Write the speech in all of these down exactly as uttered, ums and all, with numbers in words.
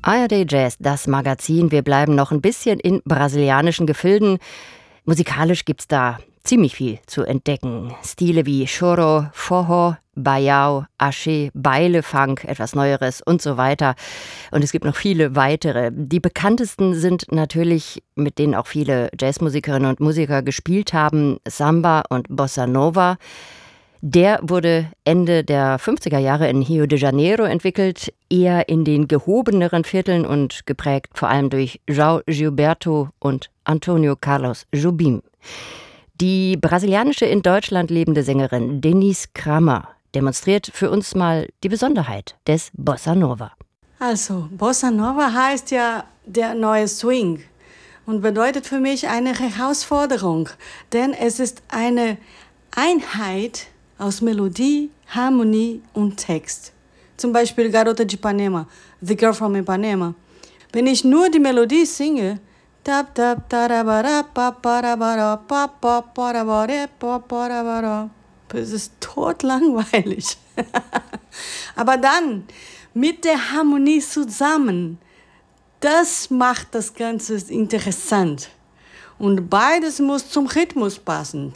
A R D Jazz, das Magazin. Wir bleiben noch ein bisschen in brasilianischen Gefilden. Musikalisch gibt's da ziemlich viel zu entdecken. Stile wie Choro, Forró, Baião, Axé, Baile, Funk, etwas Neueres und so weiter. Und es gibt noch viele weitere. Die bekanntesten sind natürlich, mit denen auch viele Jazzmusikerinnen und Musiker gespielt haben, Samba und Bossa Nova. Der wurde Ende der fünfziger Jahre in Rio de Janeiro entwickelt, eher in den gehobeneren Vierteln und geprägt vor allem durch João Gilberto und Antonio Carlos Jobim. Die brasilianische in Deutschland lebende Sängerin Denise Kramer demonstriert für uns mal die Besonderheit des Bossa Nova. Also, Bossa Nova heißt ja der neue Swing und bedeutet für mich eine Herausforderung, denn es ist eine Einheit aus Melodie, Harmonie und Text. Zum Beispiel Garota de Ipanema, The Girl from Ipanema. Wenn ich nur die Melodie singe, es ist totlangweilig. Aber dann mit der Harmonie zusammen, das macht das Ganze interessant. Und beides muss zum Rhythmus passen.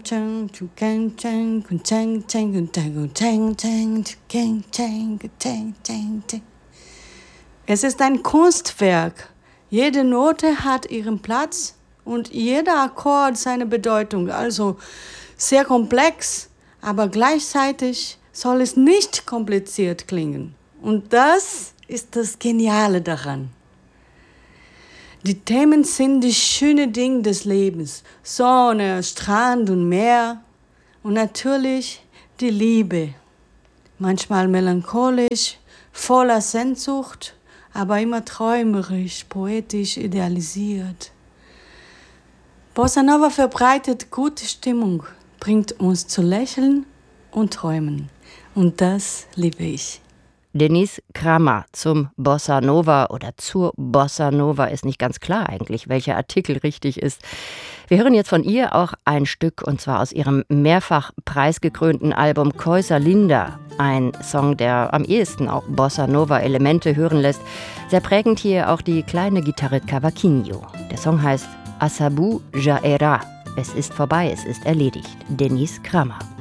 Es ist ein Kunstwerk. Jede Note hat ihren Platz und jeder Akkord seine Bedeutung. Also sehr komplex, aber gleichzeitig soll es nicht kompliziert klingen. Und das ist das Geniale daran. Die Themen sind die schönen Dinge des Lebens. Sonne, Strand und Meer. Und natürlich die Liebe. Manchmal melancholisch, voller Sehnsucht, aber immer träumerisch, poetisch idealisiert. Bossa Nova verbreitet gute Stimmung, bringt uns zu lächeln und träumen. Und das liebe ich. Denise Kramer zum Bossa Nova oder zur Bossa Nova ist nicht ganz klar eigentlich, welcher Artikel richtig ist. Wir hören jetzt von ihr auch ein Stück, und zwar aus ihrem mehrfach preisgekrönten Album Coisa Linda. Ein Song, der am ehesten auch Bossa Nova Elemente hören lässt. Sehr prägend hier auch die kleine Gitarre Cavaquinho. Der Song heißt Asabu Já Era. Es ist vorbei, es ist erledigt. Denise Kramer.